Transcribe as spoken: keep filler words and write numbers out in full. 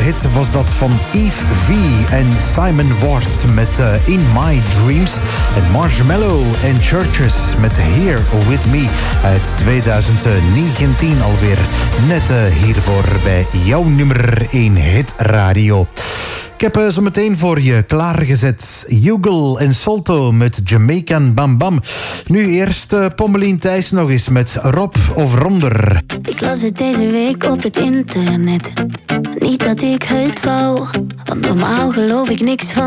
hit was dat van Eve V en Simon Ward met uh, In My Dreams. En Marshmello en Churches met Here With Me uit twintig negentien alweer. Net uh, hiervoor bij jouw nummer één hit radio. Ik heb uh, zo meteen voor je klaargezet Hugo en Salto met Jamaican Bam Bam. Nu eerst uh, Pommelien Thijs nog eens met Rob of Ronder. Ik las het deze week op het internet. Niet dat ik het wou, want normaal geloof ik niks van